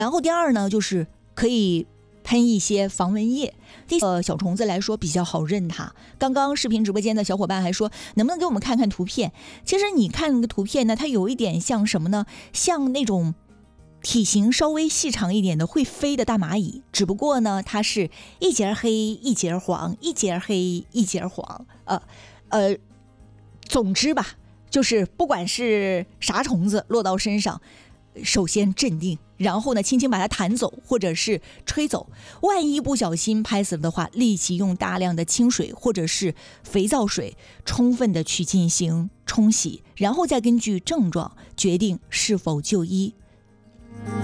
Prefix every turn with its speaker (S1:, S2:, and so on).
S1: 然后第二呢，就是可以喷一些防蚊液。小虫子来说比较好认它。刚刚视频直播间的小伙伴还说，能不能给我们看看图片？其实你看那个图片呢，它有一点像什么呢？像那种体型稍微细长一点的会飞的大蚂蚁，只不过呢，它是一节黑一节黄，一节黑一节黄。总之吧，就是不管是啥虫子落到身上，首先镇定，然后呢，轻轻把它弹走或者是吹走。万一不小心拍死了的话，立即用大量的清水或者是肥皂水充分的去进行冲洗，然后再根据症状决定是否就医。